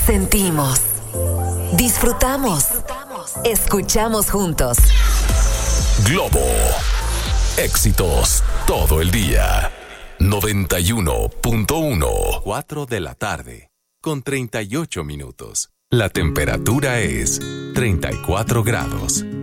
Sentimos, disfrutamos, escuchamos juntos. Globo. Éxitos todo el día. 91.1. 4 de la tarde, con 38 minutos. La temperatura es 34 grados.